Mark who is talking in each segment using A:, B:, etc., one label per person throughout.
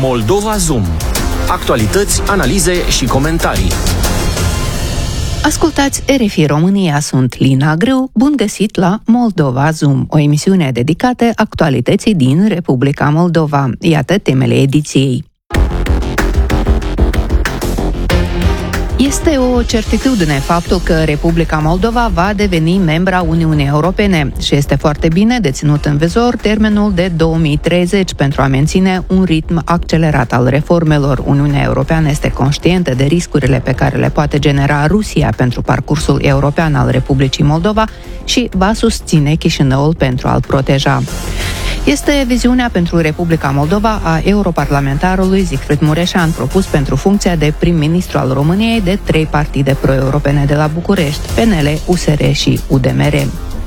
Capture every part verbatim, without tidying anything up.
A: Moldova Zoom. Actualități, analize și comentarii.
B: Ascultați R F I România, sunt Lina Grâu, bun găsit la Moldova Zoom, o emisiune dedicată actualității din Republica Moldova. Iată temele ediției. Este o certitudine faptul că Republica Moldova va deveni membra Uniunii Europene și este foarte bine de ținut în vizor termenul de două mii treizeci pentru a menține un ritm accelerat al reformelor. Uniunea Europeană este conștientă de riscurile pe care le poate genera Rusia pentru parcursul european al Republicii Moldova și va susține Chișinăul pentru a-l proteja. Este viziunea pentru Republica Moldova a europarlamentarului Siegfried Mureșan, propus pentru funcția de prim-ministru al României de trei partide pro-europene de la București, P N L, U S R și U D M R.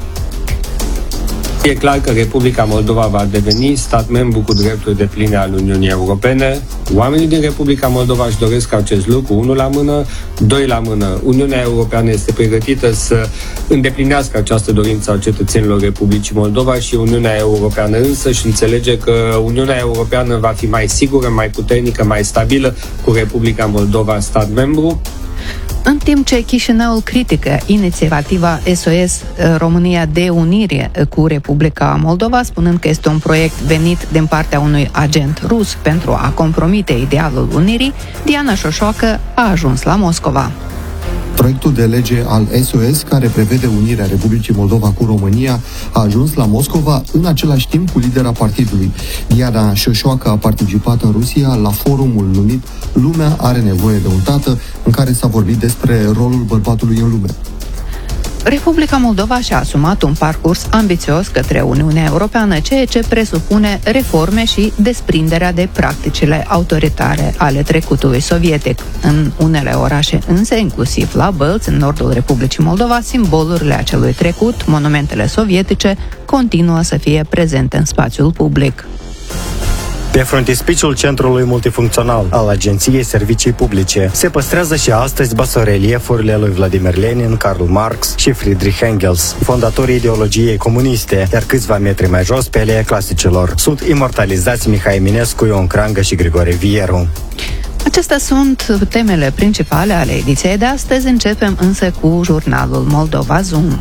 C: E clar că Republica Moldova va deveni stat membru cu drepturi depline al Uniunii Europene. Oamenii din Republica Moldova își doresc acest lucru, unul la mână, doi la mână. Uniunea Europeană este pregătită să îndeplinească această dorință a cetățenilor Republicii Moldova și Uniunea Europeană însă își înțelege că Uniunea Europeană va fi mai sigură, mai puternică, mai stabilă cu Republica Moldova stat membru.
B: În timp ce Chișinăul critică inițiativa S O S România de unire cu Republica Moldova, spunând că este un proiect venit din partea unui agent rus pentru a compromite idealul unirii, Diana Șoșoacă a ajuns la Moscova.
D: Proiectul de lege al S O S, care prevede unirea Republicii Moldova cu România, a ajuns la Moscova în același timp cu lidera partidului. Diana Șoșoacă a participat în Rusia la forumul numit Lumea are nevoie de un tată, în care s-a vorbit despre rolul bărbatului în lume.
B: Republica Moldova și-a asumat un parcurs ambițios către Uniunea Europeană, ceea ce presupune reforme și desprinderea de practicile autoritare ale trecutului sovietic. În unele orașe însă, inclusiv la Bălți, în nordul Republicii Moldova, simbolurile acelui trecut, monumentele sovietice, continuă să fie prezente în spațiul public.
E: Pe frontispiciul Centrului Multifuncțional al Agenției Servicii Publice se păstrează și astăzi basoreliefurile lui Vladimir Lenin, Karl Marx și Friedrich Engels, fondatorii ideologiei comuniste, iar câțiva metri mai jos, pe ale clasicilor, sunt imortalizați Mihai Eminescu, Ion Crangă și Grigore Vieru.
B: Acestea sunt temele principale ale ediției de astăzi. Începem însă cu jurnalul Moldova Zoom.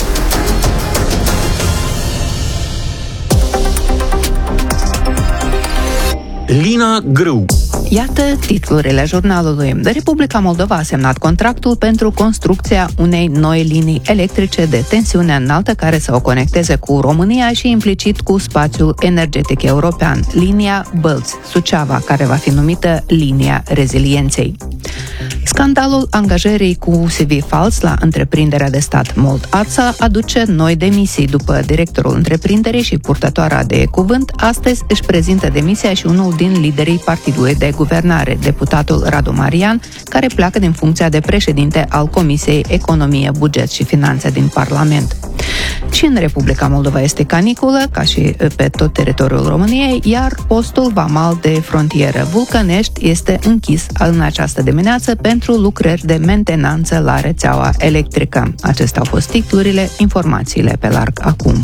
A: Lina Grâu.
B: Iată titlurile jurnalului. Republica Moldova a semnat contractul pentru construcția unei noi linii electrice de tensiune înaltă care să o conecteze cu România și implicit cu spațiul energetic european, linia Bălți-Suceava, care va fi numită linia rezilienței. Scandalul angajării cu C V fals la întreprinderea de stat Mold-Ața aduce noi demisii. După directorul întreprinderii și purtătoarea de cuvânt, astăzi își prezintă demisia și unul din liderii partidului de guvernare, deputatul Radu Marian, care pleacă din funcția de președinte al Comisiei Economie, Buget și Finanțe din Parlament. Și în Republica Moldova este caniculă, ca și pe tot teritoriul României, iar postul vamal de frontieră Vulcănești este închis în această dimineață pentru lucrări de mentenanță la rețeaua electrică. Acestea au fost titlurile, informațiile pe larg acum.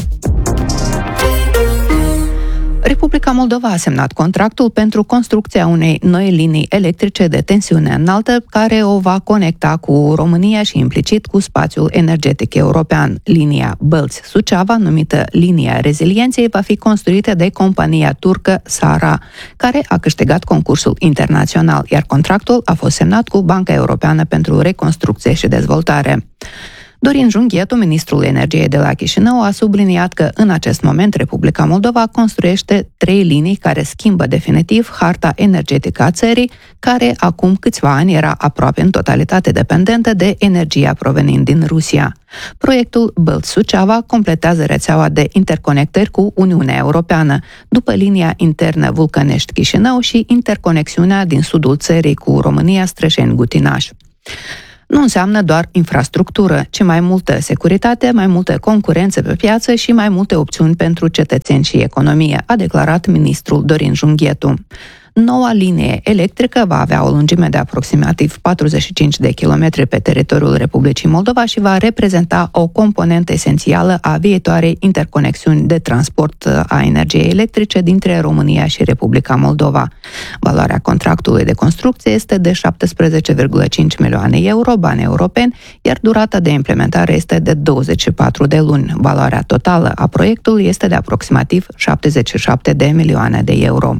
B: Republica Moldova a semnat contractul pentru construcția unei noi linii electrice de tensiune înaltă care o va conecta cu România și implicit cu spațiul energetic european. Linia Bălți-Suceava, numită linia rezilienței, va fi construită de compania turcă Sara, care a câștigat concursul internațional, iar contractul a fost semnat cu Banca Europeană pentru Reconstrucție și Dezvoltare. Dorin Junghetu, ministrul energiei de la Chișinău, a subliniat că în acest moment Republica Moldova construiește trei linii care schimbă definitiv harta energetică a țării, care acum câțiva ani era aproape în totalitate dependentă de energia provenind din Rusia. Proiectul Bălți-Suceava completează rețeaua de interconectări cu Uniunea Europeană, după linia internă Vulcănești-Chișinău și interconexiunea din sudul țării cu România, Strășeni-Gutinaș. Nu înseamnă doar infrastructură, ci mai multă securitate, mai multă concurență pe piață și mai multe opțiuni pentru cetățeni și economie, a declarat ministrul Dorin Junghetu. Noua linie electrică va avea o lungime de aproximativ patruzeci și cinci de kilometri pe teritoriul Republicii Moldova și va reprezenta o componentă esențială a viitoarei interconexiuni de transport a energiei electrice dintre România și Republica Moldova. Valoarea contractului de construcție este de șaptesprezece virgulă cinci milioane euro, bani europeni, iar durata de implementare este de douăzeci și patru de luni. Valoarea totală a proiectului este de aproximativ șaptezeci și șapte de milioane de euro.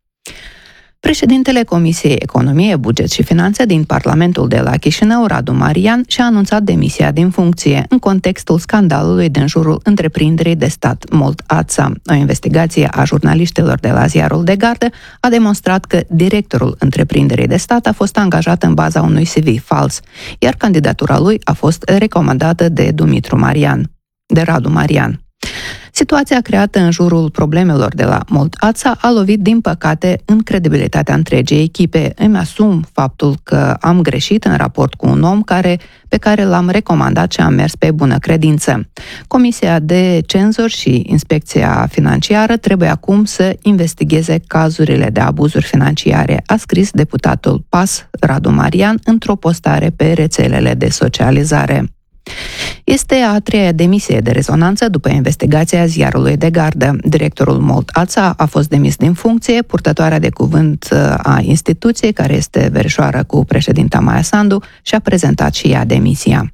B: Președintele Comisiei Economie, Buget și Finanțe din Parlamentul de la Chișinău, Radu Marian, și-a anunțat demisia din funcție în contextul scandalului din jurul întreprinderii de stat Mold-Ața. O investigație a jurnaliștilor de la Ziarul de Gardă a demonstrat că directorul întreprinderii de stat a fost angajat în baza unui C V fals, iar candidatura lui a fost recomandată de Dumitru Marian, de Radu Marian. Situația creată în jurul problemelor de la Mold-Ața a lovit, din păcate, în credibilitatea întregii echipe. Îmi asum faptul că am greșit în raport cu un om care, pe care l-am recomandat și am mers pe bună credință. Comisia de cenzori și Inspecția Financiară trebuie acum să investigheze cazurile de abuzuri financiare, a scris deputatul P A S, Radu Marian, într-o postare pe rețelele de socializare. Este a treia demisie de rezonanță după investigația Ziarului de Gardă. Directorul Mold-Ața a fost demis din funcție, purtătoarea de cuvânt a instituției, care este verișoară cu președinta Maia Sandu, și-a prezentat și ea demisia.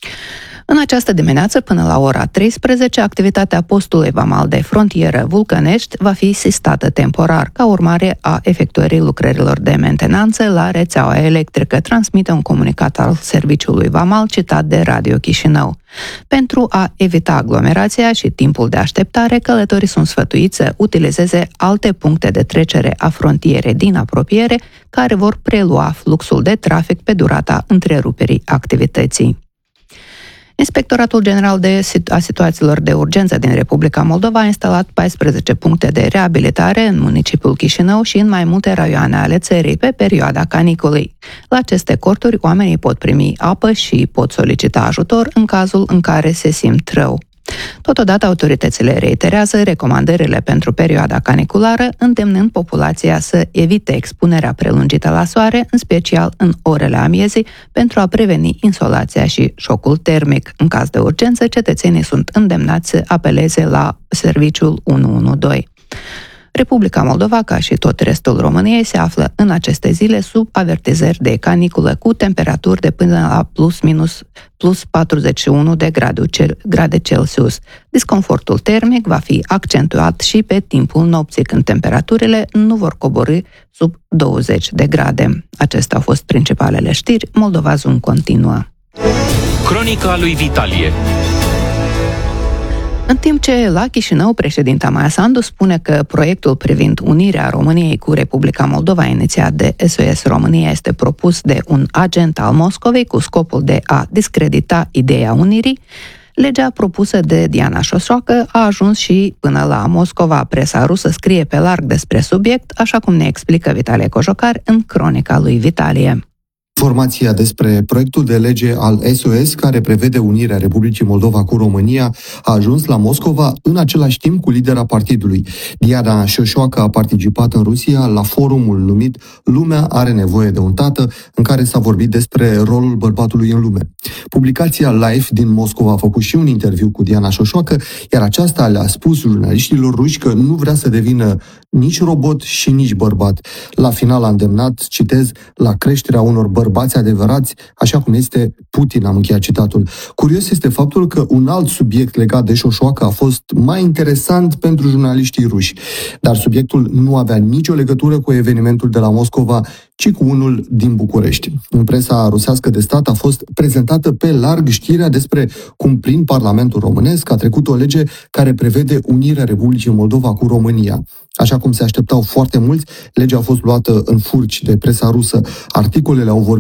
B: În această dimineață, până la ora treisprezece, activitatea postului vamal de frontieră Vulcănești va fi sistată temporar, ca urmare a efectuării lucrărilor de mentenanță la rețeaua electrică, transmite un comunicat al serviciului vamal citat de Radio Chișinău. Pentru a evita aglomerația și timpul de așteptare, călătorii sunt sfătuiți să utilizeze alte puncte de trecere a frontierei din apropiere, care vor prelua fluxul de trafic pe durata întreruperii activității. Inspectoratul General de a Situațiilor de Urgență din Republica Moldova a instalat paisprezece puncte de reabilitare în municipiul Chișinău și în mai multe raioane ale țării pe perioada caniculei. La aceste corturi, oamenii pot primi apă și pot solicita ajutor în cazul în care se simt rău. Totodată, autoritățile reiterează recomandările pentru perioada caniculară, îndemnând populația să evite expunerea prelungită la soare, în special în orele amiezii, pentru a preveni insolația și șocul termic. În caz de urgență, cetățenii sunt îndemnați să apeleze la serviciul unu unu doi. Republica Moldova, ca și tot restul României, se află în aceste zile sub avertizări de caniculă, cu temperaturi de până la plus minus plus patruzeci și unu de grade Celsius. Disconfortul termic va fi accentuat și pe timpul nopții, când temperaturile nu vor coborî sub douăzeci de grade. Acestea au fost principalele știri. Moldova Zoom continuă.
A: Cronica lui Vitalie.
B: În timp ce la Chișinău, președinta Maia Sandu spune că proiectul privind unirea României cu Republica Moldova, inițiat de S O S România, este propus de un agent al Moscovei cu scopul de a discredita ideea unirii, legea propusă de Diana Șoșoacă a ajuns și până la Moscova. Presa rusă scrie pe larg despre subiect, așa cum ne explică Vitalie Cojocar în cronica lui Vitalie.
D: Informația despre proiectul de lege al S O S care prevede unirea Republicii Moldova cu România a ajuns la Moscova în același timp cu lidera partidului. Diana Șoșoacă a participat în Rusia la forumul numit Lumea are nevoie de un tată, în care s-a vorbit despre rolul bărbatului în lume. Publicația Life din Moscova a făcut și un interviu cu Diana Șoșoacă, iar aceasta le-a spus jurnaliștilor ruși că nu vrea să devină nici robot și nici bărbat. La final a îndemnat, citez, la creșterea unor bărbați adevărați, așa cum este Putin, am încheiat citatul. Curios este faptul că un alt subiect legat de Șoșoacă a fost mai interesant pentru jurnaliștii ruși, dar subiectul nu avea nicio legătură cu evenimentul de la Moscova, ci cu unul din București. În presa rusească de stat a fost prezentată pe larg știrea despre cum prin Parlamentul românesc a trecut o lege care prevede unirea Republicii Moldova cu România. Așa cum se așteptau foarte mulți, legea a fost luată în furci de presa rusă. Articolele au vorbit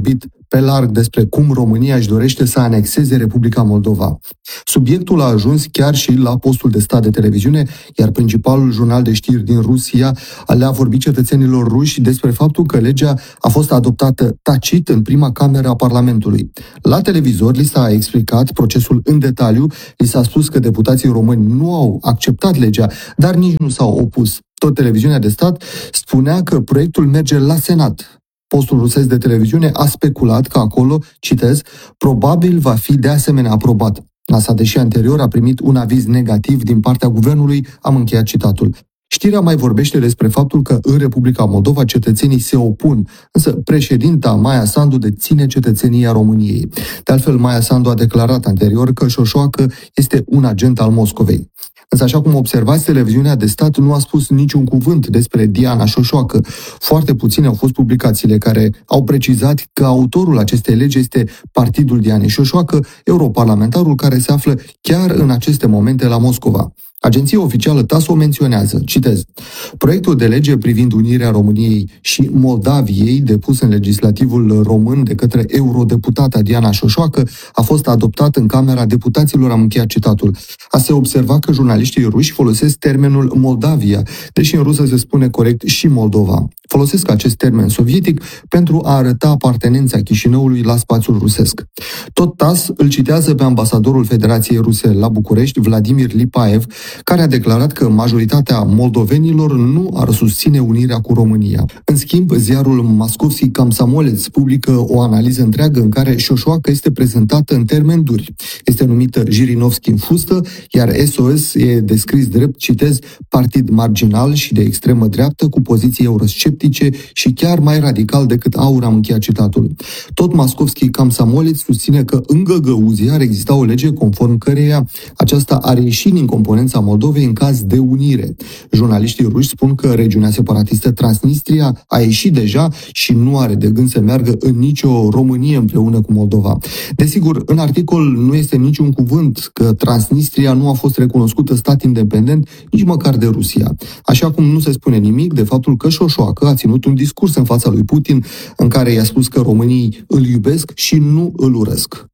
D: pe larg despre cum România își dorește să anexeze Republica Moldova. Subiectul a ajuns chiar și la postul de stat de televiziune, iar principalul jurnal de știri din Rusia le-a vorbit cetățenilor ruși despre faptul că legea a fost adoptată tacit în prima cameră a Parlamentului. La televizor li s-a explicat procesul în detaliu, li s-a spus că deputații români nu au acceptat legea, dar nici nu s-au opus. Tot televiziunea de stat spunea că proiectul merge la Senat. Postul rusesc de televiziune a speculat că acolo, citez, probabil va fi de asemenea aprobat. NASA, deși anterior a primit un aviz negativ din partea guvernului, am încheiat citatul. Știrea mai vorbește despre faptul că în Republica Moldova cetățenii se opun, însă președinta Maia Sandu deține cetățenia României. De altfel, Maia Sandu a declarat anterior că Șoșoacă este un agent al Moscovei. Însă, așa cum observați, televiziunea de stat nu a spus niciun cuvânt despre Diana Șoșoacă. Foarte puține au fost publicațiile care au precizat că autorul acestei legi este Partidul Dianei Șoșoacă, europarlamentarul care se află chiar în aceste momente la Moscova. Agenția oficială TASS o menționează, citez, proiectul de lege privind unirea României și Moldaviei depus în legislativul român de către eurodeputata Diana Șoșoacă a fost adoptat în Camera Deputaților, am încheiat citatul. A se observa că jurnaliștii ruși folosesc termenul Moldavia, deși în rusă se spune corect și Moldova. Folosesc acest termen sovietic pentru a arăta apartenența Chișinăului la spațiul rusesc. Tot TASS îl citează pe ambasadorul Federației Ruse la București, Vladimir Lipaev, care a declarat că majoritatea moldovenilor nu ar susține unirea cu România. În schimb, ziarul Moskovski Komsomolets publică o analiză întreagă în care Șoșoacă este prezentată în termeni duri. Este numită Jirinovski în fustă, iar S O S e descris drept, citez, partid marginal și de extremă dreaptă cu poziții eurosceptice și chiar mai radical decât Aur, am încheiat citatul. Tot Moskovski Komsomolets susține că în Găgăuzia ar exista o lege conform căreia aceasta ar ieși din componența Moldovei în caz de unire. Jurnaliștii ruși spun că regiunea separatistă Transnistria a ieșit deja și nu are de gând să meargă în nicio Românie împreună cu Moldova. Desigur, în articol nu este niciun cuvânt că Transnistria nu a fost recunoscută stat independent nici măcar de Rusia. Așa cum nu se spune nimic de faptul că Șoșoacă a ținut un discurs în fața lui Putin în care i-a spus că românii îl iubesc și nu îl urăsc.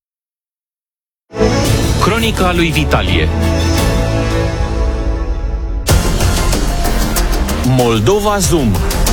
A: Cronica lui Vitalie. Moldova Zoom.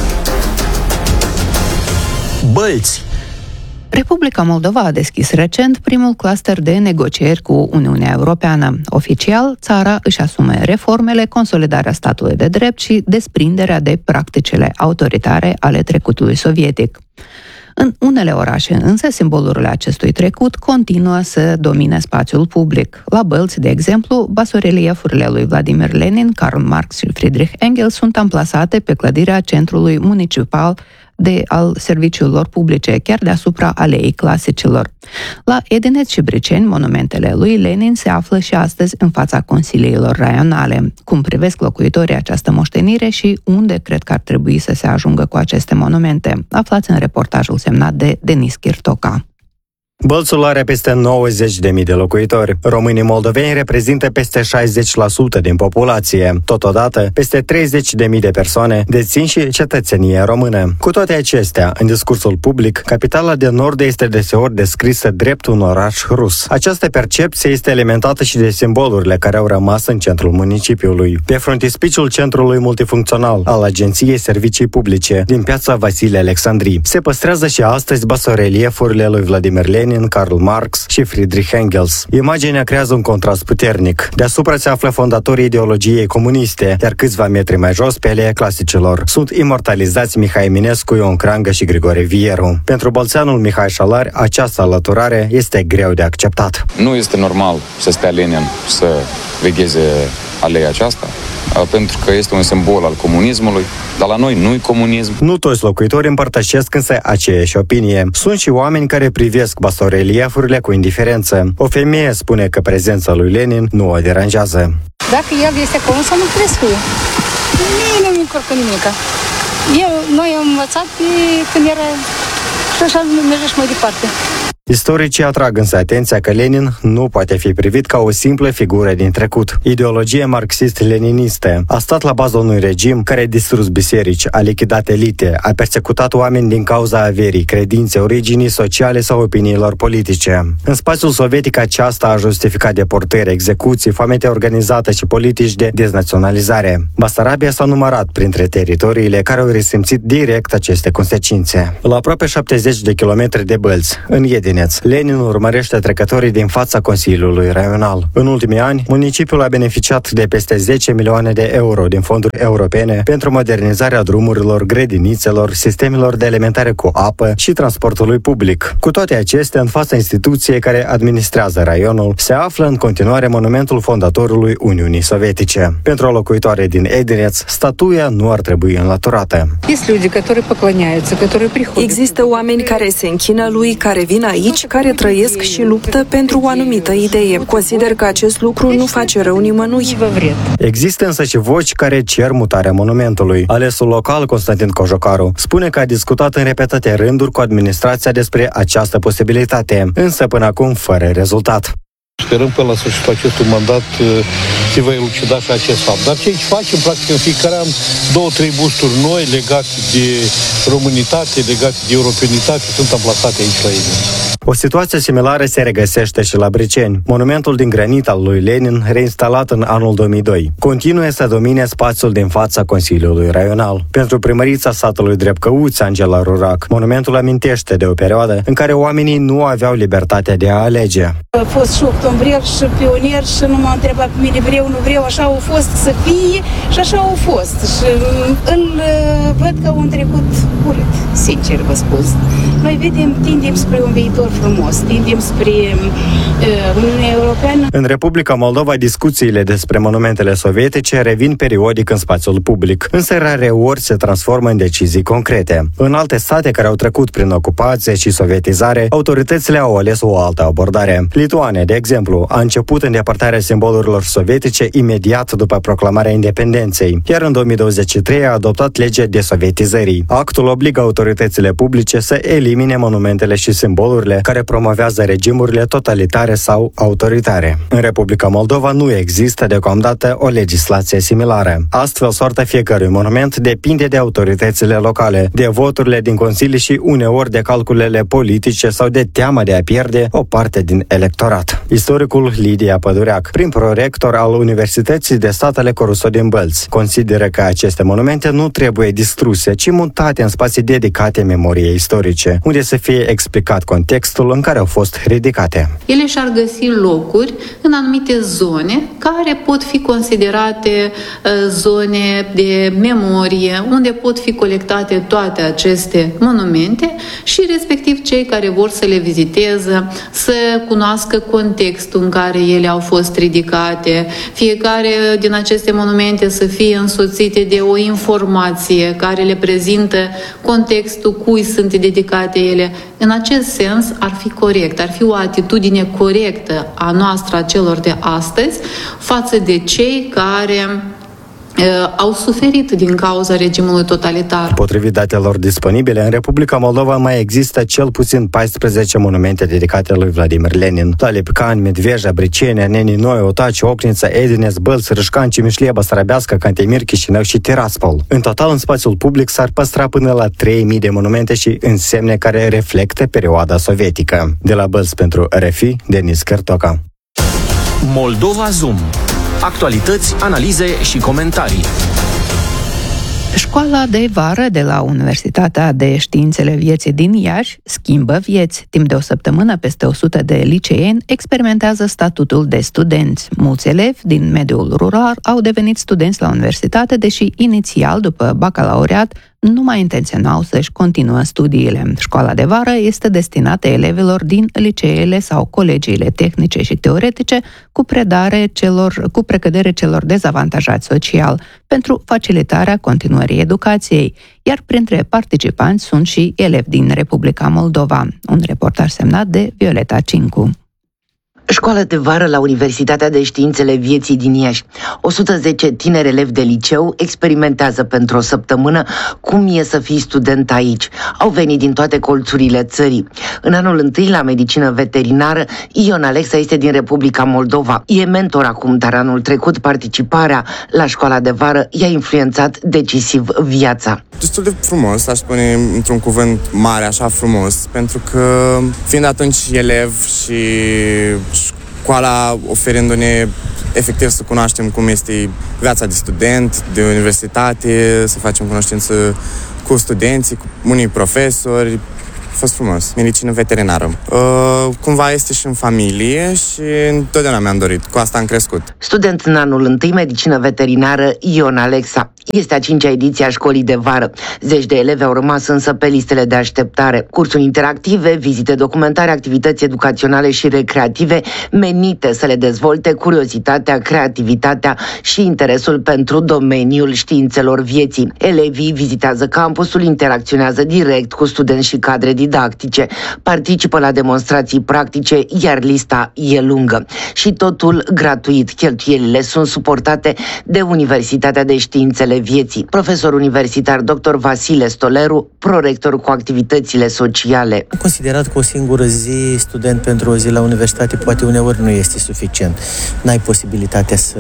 A: Bălți.
B: Republica Moldova a deschis recent primul cluster de negocieri cu Uniunea Europeană. Oficial, țara își asume reformele, consolidarea statului de drept și desprinderea de practicile autoritare ale trecutului sovietic. În unele orașe, însă, simbolurile acestui trecut continuă să domine spațiul public. La Bălți, de exemplu, basoreliefurile lui Vladimir Lenin, Karl Marx și Friedrich Engels sunt amplasate pe clădirea centrului municipal de al serviciilor publice, chiar deasupra aleei clasicilor. La Edineț și Briceni, monumentele lui Lenin se află și astăzi în fața consiliilor raionale. Cum privesc locuitorii această moștenire și unde cred că ar trebui să se ajungă cu aceste monumente? Aflați în reportajul semnat de Denis Chirtoca.
E: Bălțul are peste nouăzeci de mii de locuitori. Românii moldoveni reprezintă peste șaizeci la sută din populație. Totodată, peste treizeci de mii de persoane dețin și cetățenie română. Cu toate acestea, în discursul public, capitala de nord este deseori descrisă drept un oraș rus. Această percepție este alimentată și de simbolurile care au rămas în centrul municipiului. Pe frontispiciul centrului multifuncțional al Agenției Servicii Publice din piața Vasile Alexandrii se păstrează și astăzi basoreliefurile lui Vladimir Lenin, Karl Marx și Friedrich Engels. Imaginea creează un contrast puternic. Deasupra se află fondatorii ideologiei comuniste, iar câțiva metri mai jos, pe aleea clasicilor, sunt imortalizați Mihai Eminescu, Ion Creangă și Grigore Vieru. Pentru bălțeanul Mihai Șalari, această alăturare este greu de acceptat.
F: Nu este normal să stea Lenin să vegheze aleea aceasta, pentru că este un simbol al comunismului, dar la noi nu-i comunism.
E: Nu toți locuitorii împărtășesc însă aceeași opinie. Sunt și oameni care privesc basoreliefurile cu indiferență. O femeie spune că prezența lui Lenin nu o deranjează.
G: Dacă el este comun, să nu crezi cu el. Mie nu-mi încurcă nimica. Eu, noi am învățat pe când era și așa merge și mai departe.
E: Istoricii atrag însă atenția că Lenin nu poate fi privit ca o simplă figură din trecut. Ideologie marxist-leninistă a stat la baza unui regim care a distrus biserici, a lichidat elite, a persecutat oameni din cauza averii, credințe, originii sociale sau opiniilor politice. În spațiul sovietic aceasta a justificat deportări, execuții, foamete organizată și politici de deznaționalizare. Basarabia s-a numărat printre teritoriile care au resimțit direct aceste consecințe. La aproape șaptezeci de kilometri de Bălți, în Iedineț, Lenin urmărește trecătorii din fața Consiliului Raional. În ultimii ani, municipiul a beneficiat de peste zece milioane de euro din fonduri europene pentru modernizarea drumurilor, grădinițelor, sistemelor de alimentare cu apă și transportului public. Cu toate acestea, în fața instituției care administrează raionul, se află în continuare monumentul fondatorului Uniunii Sovietice. Pentru o locuitoare din Edineț, statuia nu ar trebui înlăturată.
H: Există oameni care se închină lui, care vin aici, care trăiesc și luptă pentru o anumită idee. Consider că acest lucru nu face rău nimănui.
E: Există însă și voci care cer mutarea monumentului. Alesul local, Constantin Cojocaru, spune că a discutat în repetate rânduri cu administrația despre această posibilitate, însă până acum fără rezultat.
I: Sperăm până la sfârșitul acestui mandat se va elucida și acest fapt. Dar ce aici facem, practic, în fiecare an, două, trei busturi noi legate de românitate, legate de europenitate, sunt amplasate aici la ei.
E: O situație similară se regăsește și la Briceni. Monumentul din granit al lui Lenin, reinstalat în anul două mii doi, continuă să domine spațiul din fața Consiliului Raional. Pentru primărița satului Drepcăuți, Angela Rurac, monumentul amintește de o perioadă în care oamenii nu aveau libertatea de a alege.
J: A fost și octombrier și pionier și nu m-a întrebat pe mine vreau, nu vreau, așa au fost să fie și așa au fost. Și îl văd că au trecut urât, sincer vă spun. Noi vedem, tindem spre un viitor frumos, tindem spre uh, Uniunea Europeană.
E: În Republica Moldova, discuțiile despre monumentele sovietice revin periodic în spațiul public, însă rareori se transformă în decizii concrete. În alte state care au trecut prin ocupație și sovietizare, autoritățile au ales o altă abordare. Lituania, de exemplu, a început îndepărtarea simbolurilor sovietice imediat după proclamarea independenței, iar în două mii douăzeci și trei a adoptat legea desovietizării. Actul obligă autoritățile publice să elimine monumentele și simbolurile care promovează regimurile totalitare sau autoritare. În Republica Moldova nu există deocamdată o legislație similară. Astfel, soarta fiecărui monument depinde de autoritățile locale, de voturile din consilii și uneori de calculele politice sau de teama de a pierde o parte din electorat. Istoricul Lidia Pădureac, prim prorector al Universității de Stat ale Corusot din Bălți, consideră că aceste monumente nu trebuie distruse, ci mutate în spații dedicate memoriei istorice, unde să fie explicat contextul în care au fost ridicate.
K: Ele și-ar găsi locuri în anumite zone care pot fi considerate uh, zone de memorie, unde pot fi colectate toate aceste monumente și respectiv cei care vor să le viziteze, să cunoască contextul în care ele au fost ridicate, fiecare din aceste monumente să fie însoțite de o informație care le prezintă contextul cui sunt dedicate ele. În acest sens ar fi corect, ar fi o atitudine corectă a noastră, a celor de astăzi, față de cei care au suferit din cauza regimului totalitar.
E: Potrivit datelor disponibile, în Republica Moldova mai există cel puțin paisprezece monumente dedicate lui Vladimir Lenin. La Lipcani, Medveja, Briceni, Neni Noi, Otaci, Ocnița, Edineț, Bălți, Râșcani, Cimișlie, Basarabească, Cantemir, Chișinău și Tiraspol. În total, în spațiul public s-ar păstra până la trei mii de monumente și însemne care reflectă perioada sovietică. De la Bălți pentru R F I, Denis Kertoca.
A: Moldova Zoom. Actualități, analize și comentarii.
B: Școala de vară de la Universitatea de Științele Vieții din Iași schimbă vieți. Timp de o săptămână, peste o sută de liceeni experimentează statutul de studenți. Mulți elevi din mediul rural au devenit studenți la universitate, deși inițial, după bacalaureat, nu mai intenționau să-și continuă studiile. Școala de vară este destinată elevilor din liceele sau colegiile tehnice și teoretice cu predare celor, cu precădere celor dezavantajați social pentru facilitarea continuării educației, iar printre participanți sunt și elevi din Republica Moldova. Un reportaj semnat de Violeta Cincu.
L: Școală de vară la Universitatea de Științele Vieții din Iași. o sută zece tineri elevi de liceu experimentează pentru o săptămână cum e să fii student aici. Au venit din toate colțurile țării. În anul întâi la medicină veterinară, Ion Alexa este din Republica Moldova. E mentor acum, dar anul trecut participarea la școala de vară i-a influențat decisiv viața.
M: Destul de frumos, aș spune într-un cuvânt mare, așa frumos, pentru că fiind atunci elev și școala oferindu-ne efectiv să cunoaștem cum este viața de student, de universitate, să facem cunoștință cu studenții, cu unii profesori. A fost frumos. Medicină veterinară. Uh, cumva este și în familie și întotdeauna mi-am dorit. Cu asta am crescut.
L: Student în anul întâi medicină veterinară, Ion Alexa. Este a cincea ediție a școlii de vară. Zeci de elevi au rămas însă pe listele de așteptare. Cursuri interactive, vizite documentare, activități educaționale și recreative menite să le dezvolte curiozitatea, creativitatea și interesul pentru domeniul științelor vieții. Elevii vizitează campusul, interacționează direct cu studenți și cadre didactice, participă la demonstrații practice, iar lista e lungă. Și totul gratuit. Cheltuielile sunt suportate de Universitatea de Științele Vieții. Profesor universitar doctor Vasile Stoleru, prorector cu activitățile sociale.
N: Am considerat că o singură zi student pentru o zi la universitate poate uneori nu este suficient. N-ai posibilitatea să,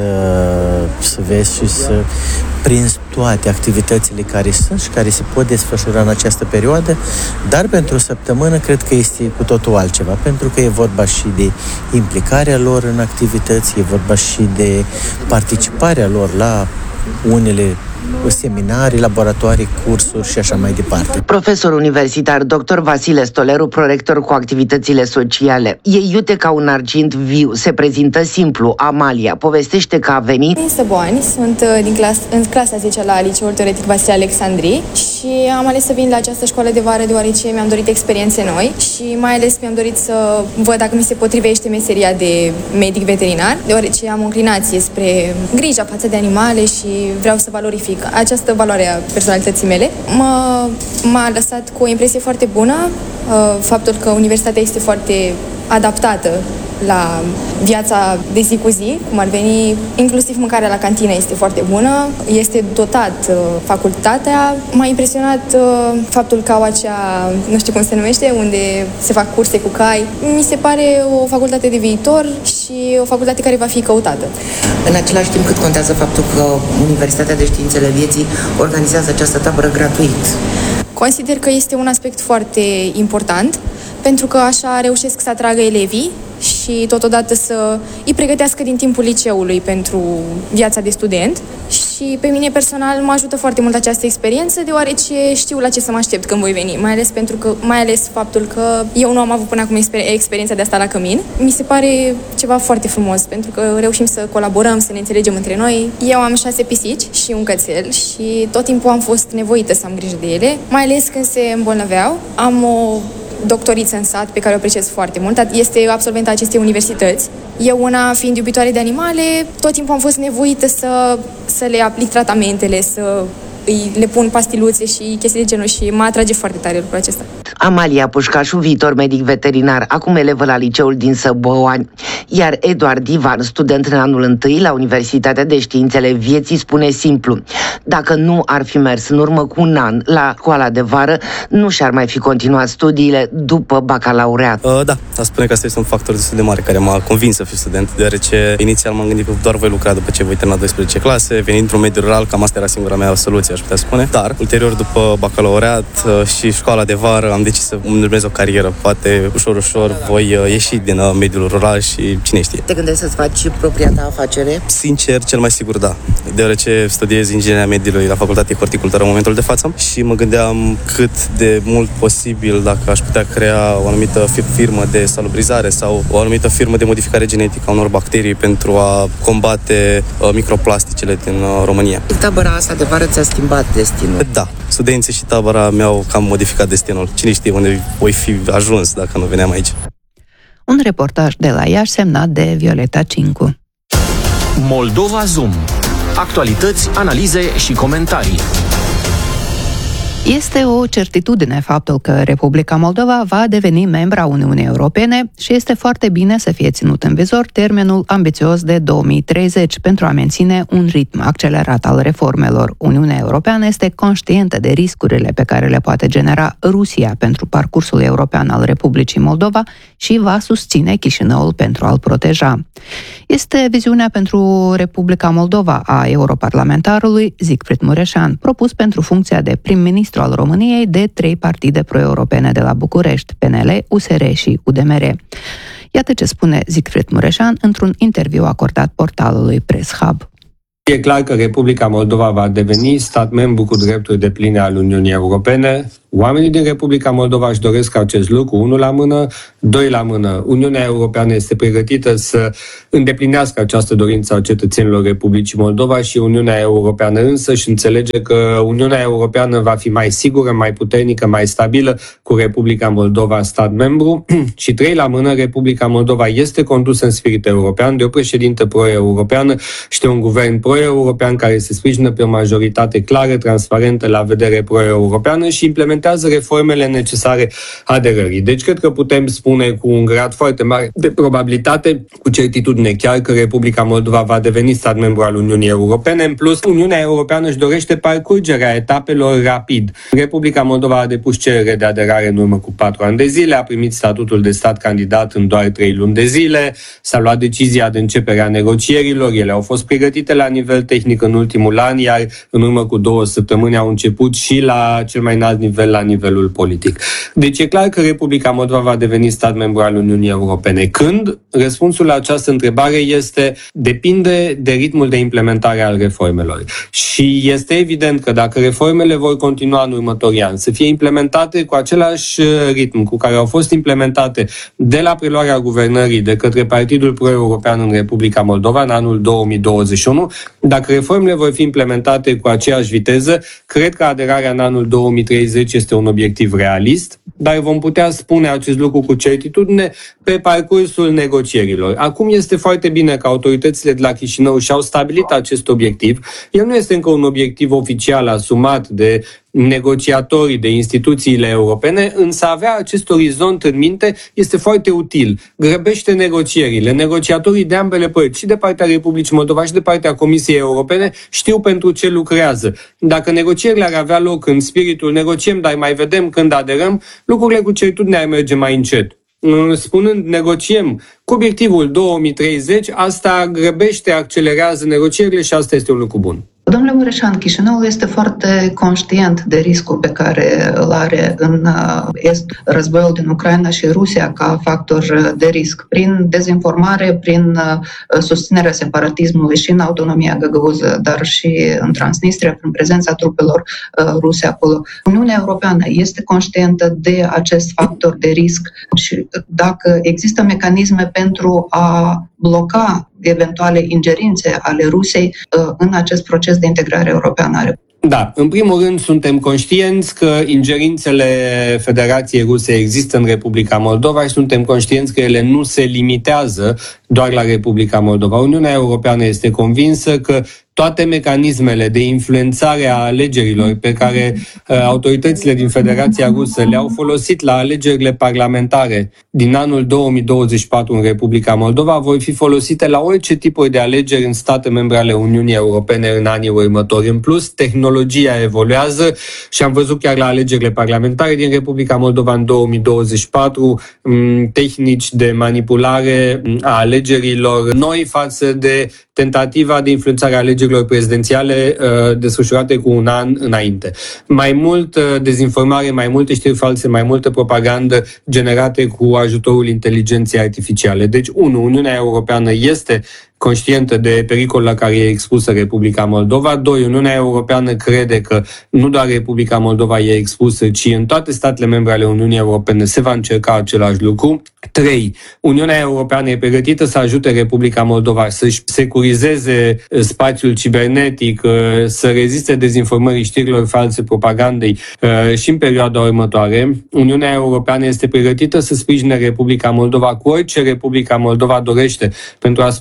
N: să vezi și să prinzi toate activitățile care sunt și care se pot desfășura în această perioadă, dar pentru o săptămână cred că este cu totul altceva, pentru că e vorba și de implicarea lor în activități, e vorba și de participarea lor la unele seminarii, laboratorii, cursuri și așa mai departe.
L: Profesor universitar doctor Vasile Stoleru, prorector cu activitățile sociale. E iute ca un argint viu, se prezintă simplu. Amalia povestește că a venit...
O: Sunt Săboani, sunt din clas, în clasa zece la Liceul Teoretic Vasile Alexandri și am ales să vin la această școală de vară deoarece mi-am dorit experiențe noi și mai ales mi-am dorit să văd dacă mi se potrivește meseria de medic veterinar, deoarece am o inclinație spre grija față de animale și vreau să valorific această valoare a personalității mele. M-a, m-a lăsat cu o impresie foarte bună faptul că universitatea este foarte adaptată la viața de zi cu zi, cum ar veni, inclusiv mâncarea la cantină este foarte bună, este dotat uh, facultatea. M-a impresionat uh, faptul că au acea, nu știu cum se numește, unde se fac curse cu cai. Mi se pare o facultate de viitor și o facultate care va fi căutată.
L: În același timp, cât contează faptul că Universitatea de Științele Vieții organizează această tabără gratuit?
O: Consider că este un aspect foarte important, pentru că așa reușesc să atragă elevii și totodată să îi pregătească din timpul liceului pentru viața de student. Și pe mine personal mă ajută foarte mult această experiență, deoarece știu la ce să mă aștept când voi veni, mai ales pentru că, mai ales faptul că eu nu am avut până acum exper- experiența de a sta la cămin. Mi se pare ceva foarte frumos, pentru că reușim să colaborăm, să ne înțelegem între noi. Eu am șase pisici și un cățel și tot timpul am fost nevoită să am grijă de ele, mai ales când se îmbolnăveau. Am o doctoriță în sat, pe care o apreciez foarte mult. Este absolventa acestei universități. Eu, una fiind iubitoare de animale, tot timpul am fost nevoită să, să le aplic tratamentele, să îi, le pun pastiluțe și chestii de genul și mă atrage foarte tare lucrul acesta.
L: Amalia Pușcașu, viitor medic veterinar, acum elevă la liceul din Săboani. Iar Eduard Ivan, student în anul întâi la Universitatea de Științele Vieții, spune simplu: dacă nu ar fi mers în urmă cu un an la școala de vară, nu și-ar mai fi continuat studiile după bacalaureat.
P: Uh, da, aș spune că asta este un factor destul de mare care m-a convins să fiu student, deoarece inițial m-am gândit că doar voi lucra după ce voi termina doisprezece clase, venind într-un mediu rural, cam asta era singura mea soluție, aș putea spune. Dar, ulterior, după bacalaureat uh, și școala de vară, am decis să îmi urmez o carieră. Poate ușor, ușor voi uh, ieși din uh, mediul rural și cine știe.
L: Te gândești să-ți faci propria ta afacere?
P: Sincer, cel mai sigur da, deoarece studiez ingineria mediului la Facultatea de Horticultură în momentul de față și mă gândeam cât de mult posibil dacă aș putea crea o anumită firmă de salubrizare sau o anumită firmă de modificare genetică a unor bacterii pentru a combate uh, microplasticele din uh, România.
L: Tabăra asta de vară ți-a schimbat destinul?
P: Da, studenții și tabăra mi-au cam modificat destinul. Cine știe unde voi fi ajuns dacă nu veneam aici.
B: Un reportaj de la Iași semnat de Violeta Cincu.
A: Moldova Zoom. Actualități, analize și comentarii.
B: Este o certitudine faptul că Republica Moldova va deveni membra Uniunii Europene și este foarte bine să fie ținut în vizor termenul ambițios de două mii treizeci pentru a menține un ritm accelerat al reformelor. Uniunea Europeană este conștientă de riscurile pe care le poate genera Rusia pentru parcursul european al Republicii Moldova și va susține Chișinăul pentru a-l proteja. Este viziunea pentru Republica Moldova a europarlamentarului Siegfried Mureșan, propus pentru funcția de prim-ministru al României de trei partide pro-europene de la București, P N L, U S R și U D M R. Iată ce spune Siegfried Mureșan într-un interviu acordat portalului Press Hub.
C: E clar că Republica Moldova va deveni stat membru cu drepturi depline al Uniunii Europene. Oamenii din Republica Moldova își doresc acest lucru, unul la mână, doi la mână. Uniunea Europeană este pregătită să îndeplinească această dorință a cetățenilor Republicii Moldova și Uniunea Europeană însă și înțelege că Uniunea Europeană va fi mai sigură, mai puternică, mai stabilă cu Republica Moldova stat membru. Și trei la mână, Republica Moldova este condusă în spirit european de o președintă pro-europeană și de un guvern pro-european care se sprijină pe o majoritate clară, transparentă, la vedere pro-europeană și implementează reformele necesare aderării. Deci cred că putem spune cu un grad foarte mare de probabilitate, cu certitudine chiar, că Republica Moldova va deveni stat membru al Uniunii Europene. În plus, Uniunea Europeană își dorește parcurgerea etapelor rapid. Republica Moldova a depus cerere de aderare în urmă cu patru ani de zile, a primit statutul de stat candidat în doar trei luni de zile, s-a luat decizia de începere a negocierilor, ele au fost pregătite la nivel tehnic în ultimul an, iar în urmă cu două săptămâni au început și la cel mai înalt nivel, la nivelul politic. Deci e clar că Republica Moldova va deveni stat membru al Uniunii Europene. Când? Răspunsul la această întrebare este depinde de ritmul de implementare al reformelor. Și este evident că dacă reformele vor continua în următorii ani să fie implementate cu același ritm cu care au fost implementate de la preluarea guvernării de către Partidul Pro-European în Republica Moldova în anul două mii douăzeci și unu, dacă reformele vor fi implementate cu aceeași viteză, cred că aderarea în anul două mii treizeci este un obiectiv realist, dar vom putea spune acest lucru cu certitudine pe parcursul negocierilor. Acum este foarte bine că autoritățile de la Chișinău și-au stabilit acest obiectiv. El nu este încă un obiectiv oficial asumat de negociatorii, de instituțiile europene, însă avea acest orizont în minte este foarte util. Grăbește negocierile. Negociatorii de ambele părți, și de partea Republicii Moldova și de partea Comisiei Europene, știu pentru ce lucrează. Dacă negocierile ar avea loc în spiritul negociem, dar mai vedem când aderăm, lucrurile cu certitudine ar merge mai încet. Spunând negociem cu obiectivul două mii treizeci, asta grăbește, accelerează negocierile și asta este un lucru bun.
B: Domnule Mureșan, Chișinăul este foarte conștient de riscul pe care îl are în Est războiul din Ucraina și Rusia ca factor de risc, prin dezinformare, prin susținerea separatismului și în autonomia găgăuză, dar și în Transnistria, prin prezența trupelor ruse acolo. Uniunea Europeană este conștientă de acest factor de risc și dacă există mecanisme pentru a bloca eventuale ingerințe ale Rusiei în acest proces de integrare europeană.
C: Da, în primul rând suntem conștienți că ingerințele Federației Ruse există în Republica Moldova și suntem conștienți că ele nu se limitează doar la Republica Moldova. Uniunea Europeană este convinsă că toate mecanismele de influențare a alegerilor pe care uh, autoritățile din Federația Rusă le-au folosit la alegerile parlamentare din anul două mii douăzeci și patru în Republica Moldova vor fi folosite la orice tipuri de alegeri în state membre ale Uniunii Europene în anii următori. În plus, tehnologia evoluează și am văzut chiar la alegerile parlamentare din Republica Moldova în două mii douăzeci și patru m- tehnici de manipulare a alegerilor noi față de tentativa de influențare a alegerilor prezidențiale uh, desfășurate cu un an înainte. Mai mult uh, dezinformare, mai multe știri false, mai multă propagandă generate cu ajutorul inteligenței artificiale. Deci, unu, Uniunea Europeană este conștientă de pericolul la care e expusă Republica Moldova. Doi, Uniunea Europeană crede că nu doar Republica Moldova e expusă, ci în toate statele membre ale Uniunii Europene se va încerca același lucru. Trei, Uniunea Europeană e pregătită să ajute Republica Moldova să-și securizeze spațiul cibernetic, să reziste dezinformării, știrilor false, propagandei și în perioada următoare. Uniunea Europeană este pregătită să sprijine Republica Moldova cu orice Republica Moldova dorește pentru a spori capacitatea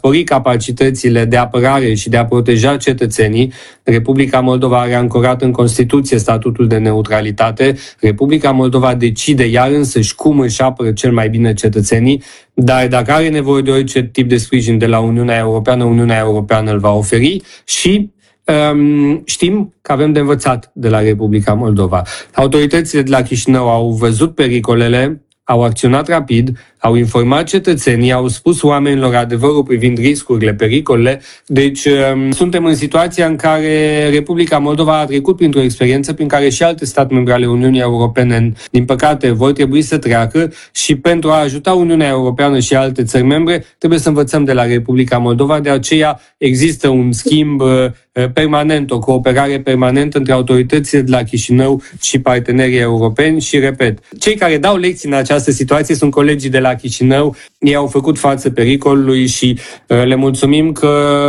C: capacitățile de apărare și de a proteja cetățenii. Republica Moldova are ancorat în Constituție statutul de neutralitate. Republica Moldova decide ea însăși cum își apără cel mai bine cetățenii, dar dacă are nevoie de orice tip de sprijin de la Uniunea Europeană, Uniunea Europeană îl va oferi și um, știm că avem de învățat de la Republica Moldova. Autoritățile de la Chișinău au văzut pericolele, au acționat rapid, au informat cetățenii, au spus oamenilor adevărul privind riscurile, pericolele. Deci suntem în situația în care Republica Moldova a trecut printr-o experiență prin care și alte state membre ale Uniunii Europene, din păcate, vor trebui să treacă și pentru a ajuta Uniunea Europeană și alte țări membre, trebuie să învățăm de la Republica Moldova. De aceea există un schimb permanent, o cooperare permanentă între autoritățile de la Chișinău și partenerii europeni și, repet, cei care dau lecții în această situație sunt colegii de la Chișinău. Ei au făcut față pericolului și uh, le mulțumim că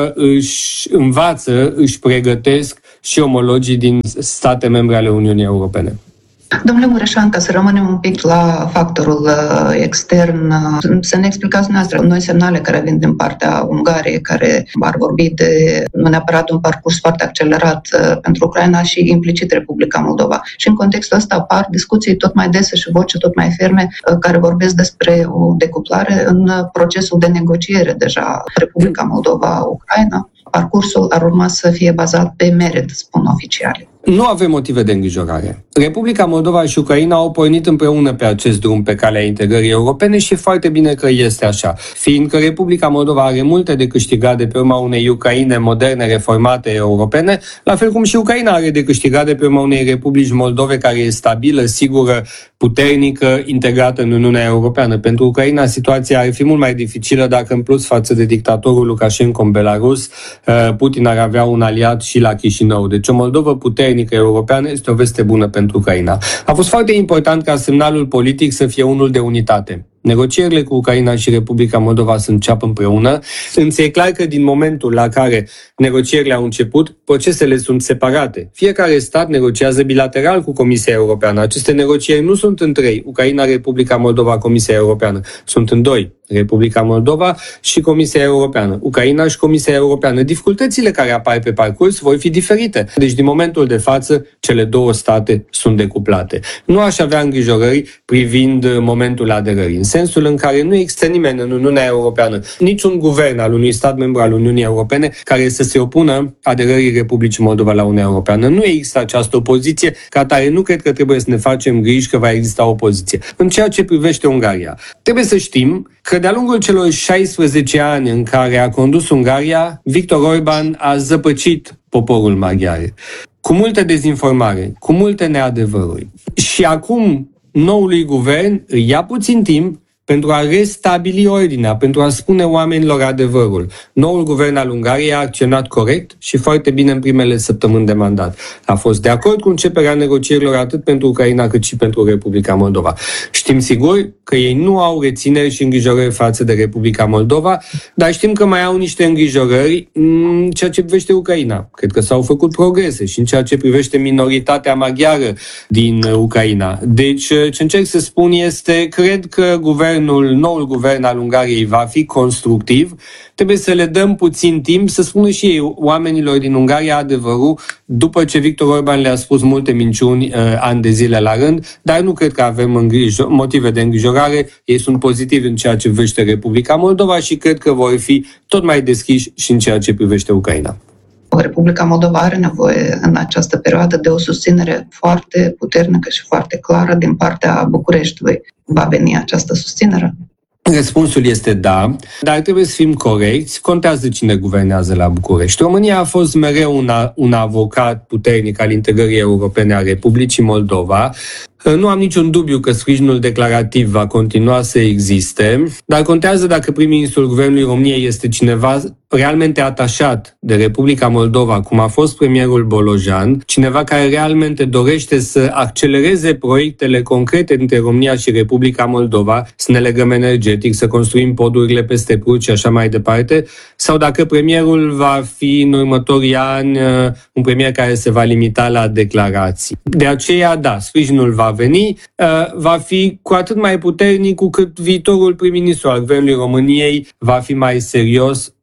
C: își învață, își pregătesc și omologii din state membre ale Uniunii Europene.
B: Domnule Mureșan, ca să rămânem un pic la factorul uh, extern, uh, să ne explicați dumneavoastră noi semnale care vin din partea Ungariei, care ar vorbi de nu neapărat un parcurs foarte accelerat uh, pentru Ucraina și implicit Republica Moldova. Și în contextul ăsta apar discuții tot mai dese și voce tot mai ferme uh, care vorbesc despre o decuplare în uh, procesul de negociere deja Republica Moldova-Ucraina. Parcursul ar urma să fie bazat pe merit, spun oficiali.
C: Nu avem motive de îngrijorare. Republica Moldova și Ucraina au pornit împreună pe acest drum pe calea integrării europene și e foarte bine că este așa, fiindcă Republica Moldova are multe de câștigat de pe urma unei Ucraine moderne, reformate, europene, la fel cum și Ucraina are de câștigat de pe urma unei Republici Moldove care e stabilă, sigură, puternică, integrată în Uniunea Europeană. Pentru Ucraina situația ar fi mult mai dificilă dacă, în plus față de dictatorul Lukashenko în Belarus, Putin ar avea un aliat și la Chișinău. Deci o Moldovă puternică europeană este o veste bună pentru Ucraina. A fost foarte important ca semnalul politic să fie unul de unitate. Negocierile cu Ucraina și Republica Moldova să înceapă împreună, însă e clar că din momentul la care negocierile au început, procesele sunt separate. Fiecare stat negociază bilateral cu Comisia Europeană. Aceste negocieri nu sunt în trei, Ucraina, Republica Moldova, Comisia Europeană. Sunt în doi, Republica Moldova și Comisia Europeană. Ucraina și Comisia Europeană. Dificultățile care apar pe parcurs vor fi diferite. Deci, din momentul de față, cele două state sunt decuplate. Nu aș avea îngrijorări privind momentul aderării, în sensul în care nu există nimeni în Uniunea Europeană, niciun guvern al unui stat membru al Uniunii Europene care să se opună aderării Republicii Moldova la Uniunea Europeană. Nu există această opoziție, ca atare nu cred că trebuie să ne facem griji că va exista opoziție. În ceea ce privește Ungaria, trebuie să știm că de-a lungul celor șaisprezece ani în care a condus Ungaria, Viktor Orban a zăpăcit poporul maghiar, cu multă dezinformare, cu multe neadevăruri. Și acum noului guvern îi ia puțin timp pentru a restabili ordinea, pentru a spune oamenilor adevărul. Noul guvern al Ungariei a acționat corect și foarte bine în primele săptămâni de mandat. A fost de acord cu începerea negocierilor atât pentru Ucraina cât și pentru Republica Moldova. Știm sigur că ei nu au rețineri și îngrijorări față de Republica Moldova, dar știm că mai au niște îngrijorări în ceea ce privește Ucraina. Cred că s-au făcut progrese și în ceea ce privește minoritatea maghiară din Ucraina. Deci, ce încerc să spun este, cred că guvernul Guvernul, noul guvern al Ungariei va fi constructiv. Trebuie să le dăm puțin timp să spună și ei oamenilor din Ungaria adevărul, după ce Viktor Orban le-a spus multe minciuni uh, ani de zile la rând, dar nu cred că avem îngrijo- motive de îngrijorare. Ei sunt pozitivi în ceea ce privește Republica Moldova și cred că vor fi tot mai deschiși și în ceea ce privește Ucraina.
B: Republica Moldova are nevoie în această perioadă de o susținere foarte puternică și foarte clară din partea Bucureștiului. Va veni această susținere?
C: Răspunsul este da, dar trebuie să fim corecți. Contează cine guvernează la București. România a fost mereu un, un avocat puternic al integrării europene a Republicii Moldova. Nu am niciun dubiu că sprijinul declarativ va continua să existe, dar contează dacă prim-ministrul Guvernului României este cineva realmente atașat de Republica Moldova, cum a fost premierul Bolojan, cineva care realmente dorește să accelereze proiectele concrete dintre România și Republica Moldova, să ne legăm energetic, să construim podurile peste Prut și așa mai departe, sau dacă premierul va fi în următorii ani un premier care se va limita la declarații. De aceea, da, sprijinul va veni, va fi cu atât mai puternic cu cât viitorul prim-ministru al Guvernului României va fi mai serios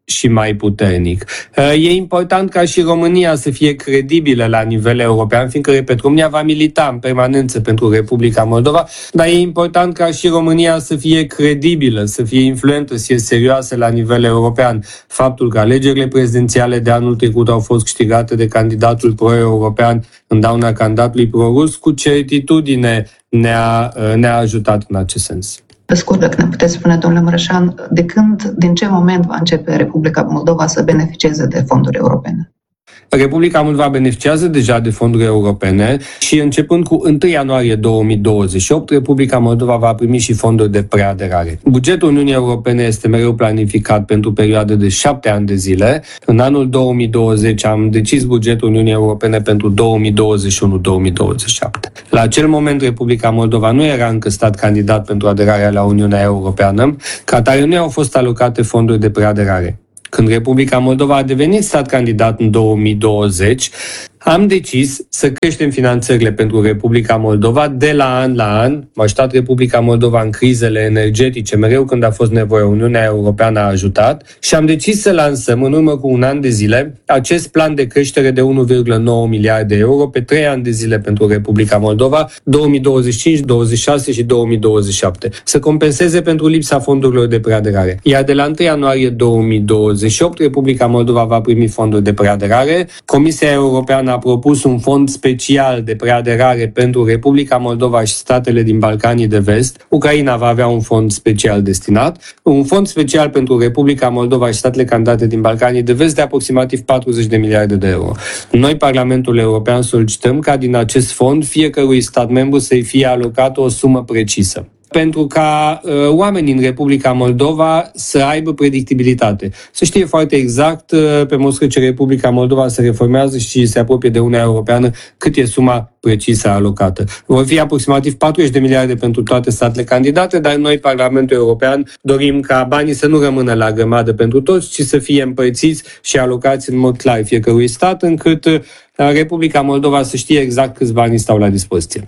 C: și mai puternic. E important ca și România să fie credibilă la nivel european, fiindcă, repet, România va milita în permanență pentru Republica Moldova, dar e important ca și România să fie credibilă, să fie influentă, să fie serioasă la nivel european. Faptul că alegerile prezidențiale de anul trecut au fost câștigate de candidatul pro-european în dauna candidatului pro-rus, cu certitudine ne-a, ne-a ajutat în acest sens.
B: Pe scurt, dacă ne puteți spune, domnule Mureșan, de când, din ce moment va începe Republica Moldova să beneficieze de fonduri europene?
C: Republica Moldova beneficiază deja de fonduri europene și începând cu întâi ianuarie două mii douăzeci și opt, Republica Moldova va primi și fonduri de preaderare. Bugetul Uniunii Europene este mereu planificat pentru perioade de șapte ani de zile. În anul două mii douăzeci am decis bugetul Uniunii Europene pentru două mii douăzeci și unu două mii douăzeci și șapte. La acel moment, Republica Moldova nu era încă stat candidat pentru aderarea la Uniunea Europeană, ca atare nu au fost alocate fonduri de preaderare. Când Republica Moldova a devenit stat candidat în două mii douăzeci, am decis să creștem finanțările pentru Republica Moldova de la an la an. M-a ajutat Republica Moldova în crizele energetice, mereu când a fost nevoie, Uniunea Europeană a ajutat și am decis să lansăm în urmă cu un an de zile acest plan de creștere de unu virgulă nouă miliarde de euro pe trei ani de zile pentru Republica Moldova, două mii douăzeci și cinci, douăzeci și șase și două mii douăzeci și șapte, să compenseze pentru lipsa fondurilor de preaderare. Iar de la întâi ianuarie două mii douăzeci și opt, Republica Moldova va primi fonduri de preaderare. Comisia Europeană a propus un fond special de preaderare pentru Republica Moldova și statele din Balcanii de Vest. Ucraina va avea un fond special destinat. Un fond special pentru Republica Moldova și statele candidate din Balcanii de Vest de aproximativ patruzeci de miliarde de euro. Noi, Parlamentul European, solicităm ca din acest fond fiecărui stat membru să-i fie alocată o sumă precisă, pentru ca uh, oamenii în Republica Moldova să aibă predictibilitate. Să știe foarte exact, uh, pe măsură ce Republica Moldova se reformează și se apropie de Uniunea Europeană, cât e suma precisă alocată. Vor fi aproximativ patruzeci de miliarde pentru toate statele candidate, dar noi, Parlamentul European, dorim ca banii să nu rămână la grămadă pentru toți, ci să fie împărțiți și alocați în mod clar fiecărui stat, încât uh, Republica Moldova să știe exact câți bani stau la dispoziție.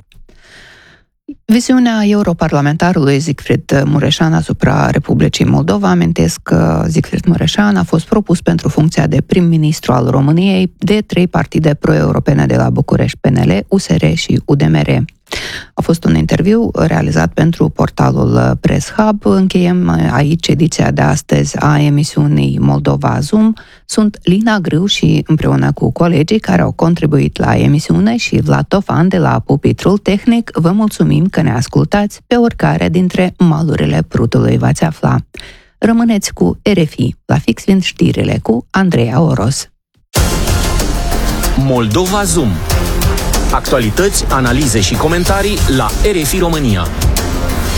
B: Viziunea europarlamentarului Siegfried Mureșan asupra Republicii Moldova. Amintesc că Siegfried Mureșan a fost propus pentru funcția de prim-ministru al României de trei partide pro-europene de la București, P N L, U S R și U D M R. A fost un interviu realizat pentru portalul Press Hub. Încheiem aici ediția de astăzi a emisiunii Moldova Zoom. Sunt Lina Grâu și împreună cu colegii care au contribuit la emisiune și Vlad Tofan de la pupitrul tehnic, vă mulțumim că ne ascultați pe oricare dintre malurile Prutului v-ați afla. Rămâneți cu R F I, la fix vin știrile cu Andreea Oros.
A: Moldova Zoom. Actualități, analize și comentarii la R F I România.